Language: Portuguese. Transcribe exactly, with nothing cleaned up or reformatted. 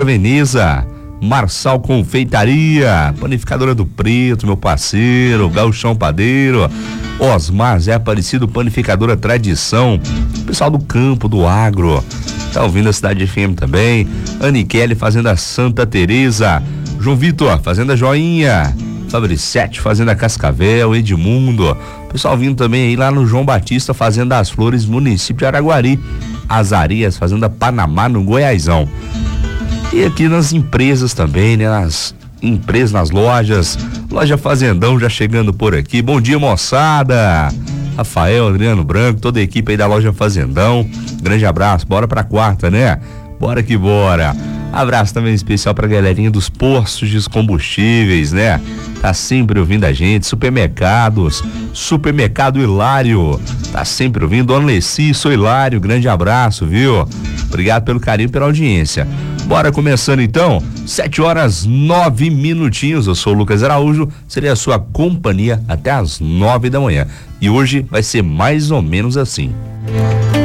Veneza, Marçal Confeitaria, Panificadora do Preto, meu parceiro, Gauchão Padeiro, Osmar Zé Aparecido, Panificadora Tradição, pessoal do campo, do agro, tá ouvindo a Cidade F M também, Anne Kelly, Fazenda Santa Teresa, João Vitor, Fazenda Joinha, Fabricete, Fazenda Cascavel, Edmundo, pessoal vindo também aí lá no João Batista, Fazenda das Flores, município de Araguari, Azarias, Fazenda Panamá, no Goiásão. E aqui nas empresas também, né? Nas empresas, nas lojas, Loja Fazendão já chegando por aqui. Bom dia, moçada! Rafael, Adriano Branco, toda a equipe aí da Loja Fazendão. Grande abraço, bora pra quarta, né? Bora que bora. Abraço também especial pra galerinha dos postos de combustíveis, né? Tá sempre ouvindo a gente, supermercados, supermercado Hilário, tá sempre ouvindo, Dona Leci, sou Hilário, grande abraço, viu? Obrigado pelo carinho, pela audiência. Bora começando então, sete horas, nove minutinhos, eu sou o Lucas Araújo, serei a sua companhia até as nove da manhã. E hoje vai ser mais ou menos assim.